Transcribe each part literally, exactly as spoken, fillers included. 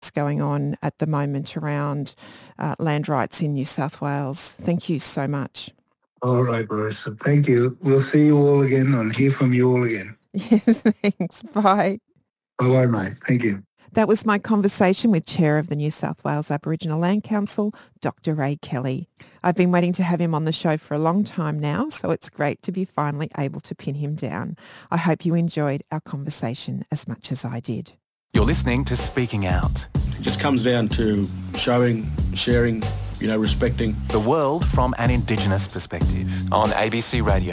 that's going on at the moment around uh, land rights in New South Wales. Thank you so much. All right, Marissa. Thank you. We'll see you all again and hear from you all again. Yes, thanks. Bye. Bye-bye, mate. Thank you. That was my conversation with Chair of the New South Wales Aboriginal Land Council, Doctor Ray Kelly. I've been waiting to have him on the show for a long time now, so it's great to be finally able to pin him down. I hope you enjoyed our conversation as much as I did. You're listening to Speaking Out. It just comes down to showing, sharing, you know, respecting the world from an Indigenous perspective on A B C Radio.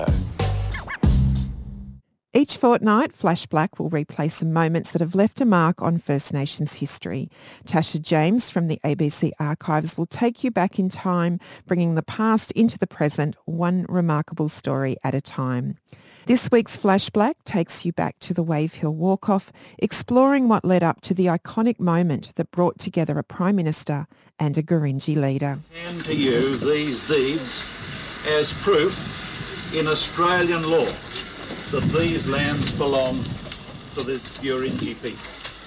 Each fortnight, Flash Black will replay some moments that have left a mark on First Nations history. Tasha James from the A B C Archives will take you back in time, bringing the past into the present, one remarkable story at a time. This week's Flash Black takes you back to the Wave Hill Walk-Off, exploring what led up to the iconic moment that brought together a Prime Minister and a Gurindji leader. And to you these deeds as proof in Australian law that these lands belong to the Gurindji people.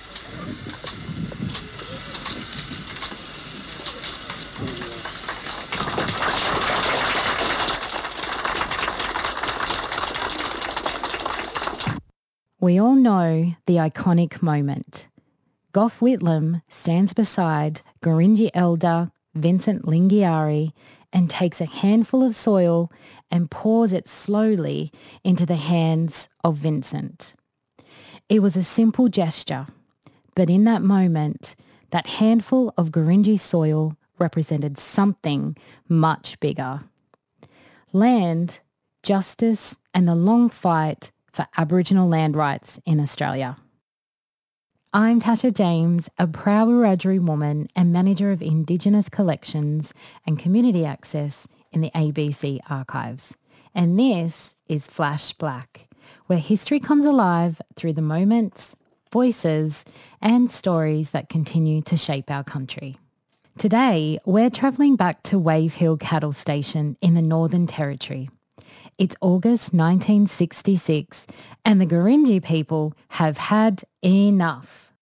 We all know the iconic moment. Gough Whitlam stands beside Gurindji elder Vincent Lingiari and takes a handful of soil and pours it slowly into the hands of Vincent. It was a simple gesture, but in that moment, that handful of Gurindji soil represented something much bigger. Land, justice, and the long fight for Aboriginal land rights in Australia. I'm Tasha James, a proud Wiradjuri woman and manager of Indigenous collections and community access in the A B C Archives. And this is Flash Black, where history comes alive through the moments, voices, and stories that continue to shape our country. Today, we're travelling back to Wave Hill Cattle Station in the Northern Territory. It's August nineteen sixty-six and the Gurindji people have had enough.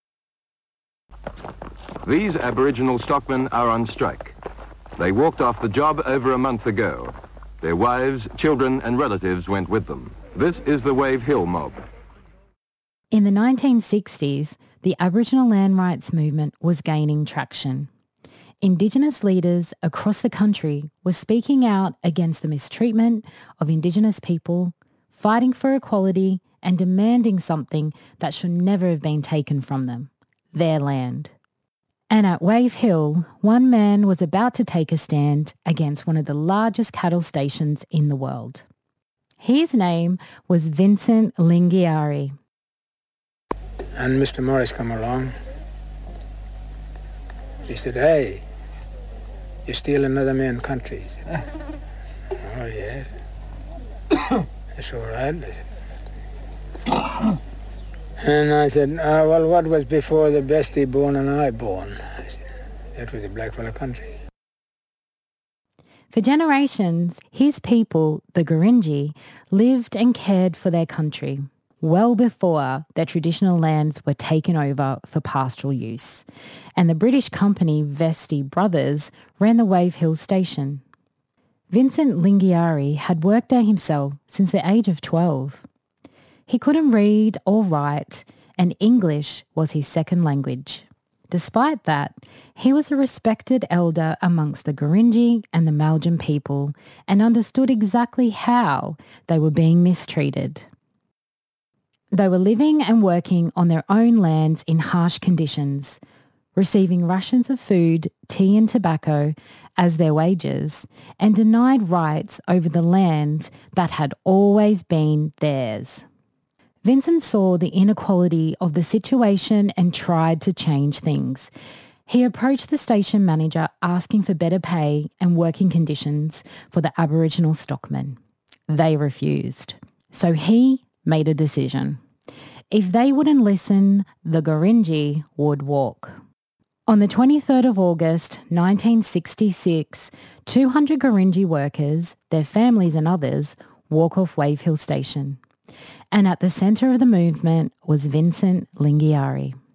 These Aboriginal stockmen are on strike. They walked off the job over a month ago. Their wives, children and relatives went with them. This is the Wave Hill mob. In the nineteen sixties, the Aboriginal land rights movement was gaining traction. Indigenous leaders across the country were speaking out against the mistreatment of Indigenous people, fighting for equality and demanding something that should never have been taken from them, their land. And at Wave Hill, one man was about to take a stand against one of the largest cattle stations in the world. His name was Vincent Lingiari. And Mister Morris come along. He said, "Hey, you steal another man's country." Said, "Oh, yes." "It's all right." I said. And I said, uh, well, what was before the bestie born and I born? I said, that was the blackfellow country. For generations, his people, the Gurindji, lived and cared for their country, well before their traditional lands were taken over for pastoral use. And the British company Vestey Brothers ran the Wave Hill station. Vincent Lingiari had worked there himself since the age of twelve. He couldn't read or write, and English was his second language. Despite that, he was a respected elder amongst the Gurindji and the Maljum people and understood exactly how they were being mistreated. They were living and working on their own lands in harsh conditions, receiving rations of food, tea and tobacco as their wages, and denied rights over the land that had always been theirs. Vincent saw the inequality of the situation and tried to change things. He approached the station manager asking for better pay and working conditions for the Aboriginal stockmen. They refused. So he made a decision. If they wouldn't listen, the Gurindji would walk. On the twenty-third of August nineteen sixty-six, two hundred Gurindji workers, their families and others, walk off Wave Hill Station. And at the centre of the movement was Vincent Lingiari.